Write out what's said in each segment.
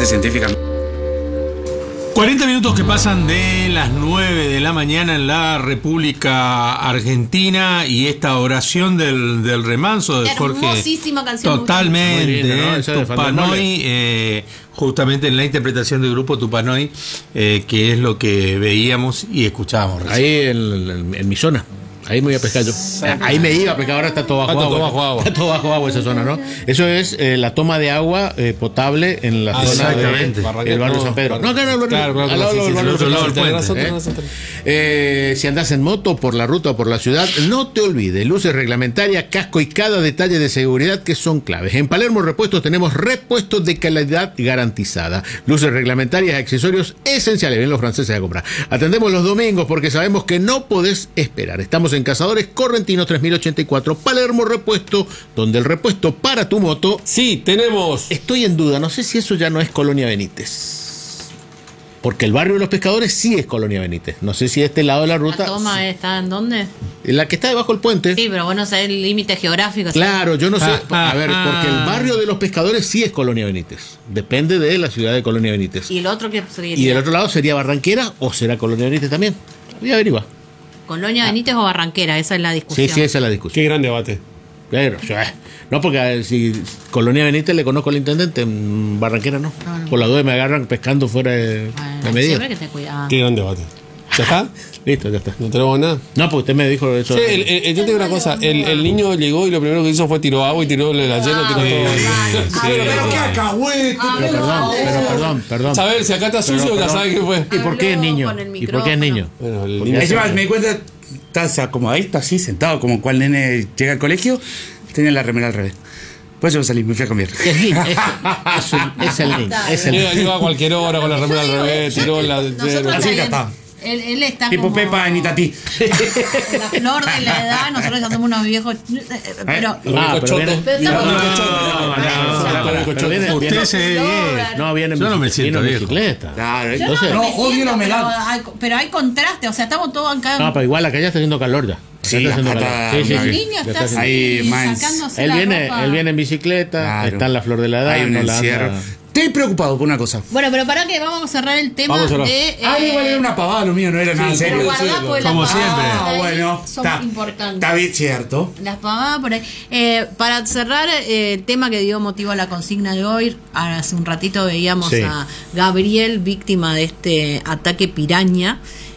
base científica. 40 minutos que pasan de las 9 de la mañana en la República Argentina, y esta oración del remanso de Jorge. Hermosísima canción. Totalmente, linda, ¿no? Tupanoi, justamente en la interpretación del grupo Tupanoi, que es lo que veíamos y escuchábamos recién. Ahí en mi zona. Ahí me iba a pescar yo. Ahí me iba a pescar, ahora está todo bajo agua. Está todo bajo agua esa zona, ¿no? Eso es la toma de agua potable en la zona del barrio San Pedro. No, claro, al lado del barrio San Pedro. Si andás en moto por la ruta o por la ciudad, no te olvides, luces reglamentarias, casco y cada detalle de seguridad que son claves. En Palermo Repuestos tenemos repuestos de calidad garantizada. Luces reglamentarias, accesorios esenciales, ven los franceses a comprar. Atendemos los domingos porque sabemos que no podés esperar. Estamos en Cazadores Correntino 3084, Palermo Repuesto, donde el repuesto para tu moto. Sí, tenemos. Estoy en duda, no sé si eso ya no es Colonia Benítez. Porque el barrio de los pescadores sí es Colonia Benítez. No sé si este lado de la ruta. ¿La toma está en dónde? La que está debajo del puente. Sí, pero bueno, sabés el límite geográfico. Claro, yo no sé. A ver, porque el barrio de los pescadores sí es Colonia Benítez. Depende de la ciudad de Colonia Benítez. ¿Y el otro qué sería? ¿Y del otro lado sería Barranquera o será Colonia Benítez también? Voy a averiguar. ¿Colonia Benítez o Barranquera? Esa es la discusión. Sí, esa es la discusión. Qué gran debate. Pero, no, porque si Colonia Benítez le conozco al intendente, en Barranquera no. Por la duda me agarran pescando fuera de medida. Siempre que te cuidas. Qué gran debate. ¿Ya está? Listo, ya está. ¿No tenemos nada? No, porque usted me dijo eso. Sí, yo te digo una cosa. El niño llegó y lo primero que hizo fue tiró agua y tiró la llena, tiró todo. Pero qué acahuete. Perdón. Saber si acá está sucio, ya sabes qué fue. ¿Y por qué es niño? ¿Y por qué es niño? Bueno, el niño. Encima me di cuenta, estás acomodadito así, sentado, como cual nene llega al colegio, tenía la remera al revés. Pues yo salí, me fui a cambiar. Es el niño. Es el niño. Llegó a cualquier hora con la remera al revés, tiró la llena. Así ya está. Él está Tipo como Pepa en Itatí. en la flor de la edad. Nosotros ya somos unos viejos. Pero Usted se ve bien. No, viene Yo no me siento en viejo. bicicleta. Claro, Entonces, no, odio la humedad. Pero hay contraste. O sea, estamos todos acá. no, pero igual acá ya está haciendo calor ya. Sí, está haciendo acá calor. está El Sí. niño está así, Ahí, más. sacándose Él la viene, ropa. él viene en bicicleta, Claro. está en la flor de la edad. Hay un no la encierro. anda. Estoy preocupado por una cosa. Bueno, pero para que vamos a cerrar el tema Vamos a cerrar. de. Igual era una pavada, lo mío no era nada en Pero serio. guardá, porque Como las siempre. pavadas ahí Bueno, son importantes. está bien cierto. Las pavadas por ahí. Para cerrar el tema que dio motivo a la consigna de hoy, hace un ratito veíamos Sí. a Gabriel, víctima de este ataque piraña.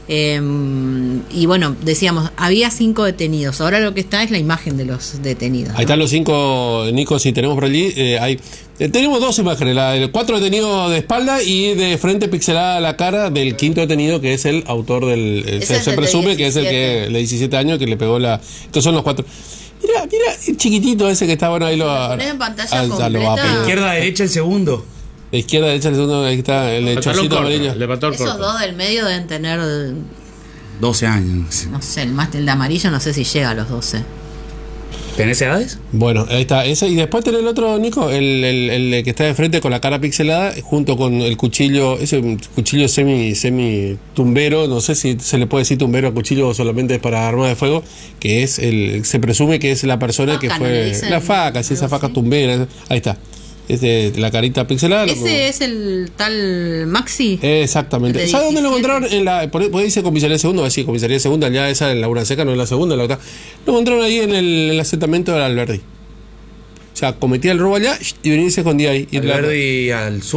Y bueno, decíamos, había 5 detenidos. Ahora lo que está es la imagen de los detenidos. Ahí están los 5, Nico, si tenemos por allí. Tenemos 2 imágenes, 4 detenidos de espalda y de frente pixelada la cara del 5.º detenido, que es el autor del... Ese es se el de presume que es el que de 17 años que le pegó la... Estos son los 4. Mira, el chiquitito ese que está, bueno, ahí lo... ponés en pantalla lo va a completa. poner. Izquierda, derecha, el segundo. De izquierda, derecha, el segundo, ahí está el chorcito amarillo. Esos dos del medio deben tener, 12 años. no sé, el de amarillo no sé si llega a los 12. ¿Tenés edades? Bueno, ahí está ese. Y después tenés el otro, Nico, el que está de frente con la cara pixelada, junto con el cuchillo, ese cuchillo semi tumbero, no sé si se le puede decir tumbero a cuchillo o solamente es para arma de fuego, que es se presume que es la persona que Faca, ¿no le fue dicen? la faca, sí, esa Algo faca así. tumbera, ahí está. Es de la carita pixelada. ¿Ese es el tal Maxi? Exactamente. De ¿Sabes dónde lo 17? encontraron? Por ahí dice comisaría segunda, va a decir comisaría segunda, ya esa en Laguna Seca, no es la segunda, la otra. Lo encontraron ahí en el asentamiento del Alberdi. O sea, cometía el robo allá y venía y se escondía ahí. Al verde y al sur.